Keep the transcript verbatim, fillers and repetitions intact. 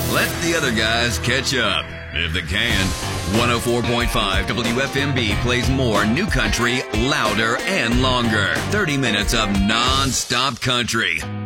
Let the other guys catch up, if they can. one oh four point five W F M B plays more new country, louder and longer. thirty minutes of non-stop country.